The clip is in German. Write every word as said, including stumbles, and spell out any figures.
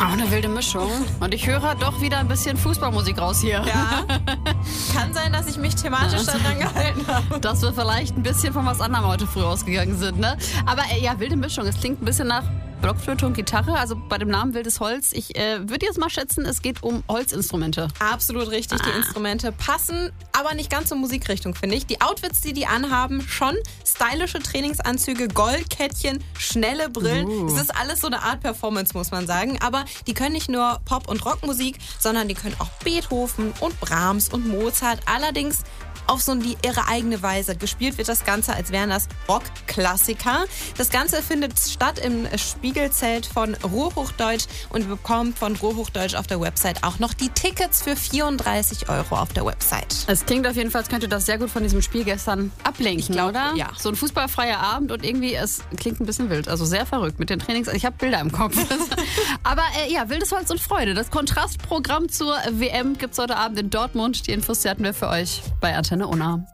Auch eine wilde Mischung. Und ich höre doch wieder ein bisschen Fußballmusik raus hier. Ja. Kann sein, dass ich mich thematisch daran gehalten habe. Dass wir vielleicht ein bisschen von was anderem heute früh ausgegangen sind, ne? Aber äh, ja, wilde Mischung. Es klingt ein bisschen nach Blockflöte und Gitarre, also bei dem Namen Wildes Holz. Ich äh, würde jetzt mal schätzen, es geht um Holzinstrumente. Absolut richtig, die Ah. Instrumente passen, aber nicht ganz zur Musikrichtung, finde ich. Die Outfits, die die anhaben, schon stylische Trainingsanzüge, Goldkettchen, schnelle Brillen. Uh. Es ist alles so eine Art Performance, muss man sagen. Aber die können nicht nur Pop- und Rockmusik, sondern die können auch Beethoven und Brahms und Mozart. Allerdings auf so die ihre eigene Weise. Gespielt wird das Ganze, als wären das Rockklassiker. Das Ganze findet statt im Spiegelzelt von Ruhrhochdeutsch und ihr bekommt von Ruhrhochdeutsch auf der Website auch noch die Tickets für vierunddreißig Euro auf der Website. Es klingt auf jeden Fall, als könnte das sehr gut von diesem Spiel gestern ablenken, Ich glaub, oder? ja. So ein fußballfreier Abend und irgendwie, es klingt ein bisschen wild. Also sehr verrückt mit den Trainings. Ich habe Bilder im Kopf. Aber äh, ja, wildes Holz und Freude. Das Kontrastprogramm zur W M gibt es heute Abend in Dortmund. Die Infos die hatten wir für euch bei Antenne Unna.